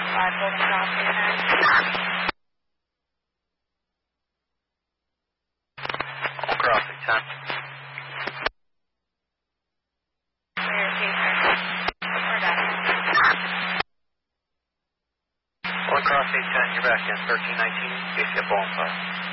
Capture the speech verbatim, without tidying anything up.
five, holding cross eight ten. Hold cross eight ten. Clear, eight ten. We're back in. Hold cross eight ten, you're back in. thirteen nineteen, J C F Bowling five.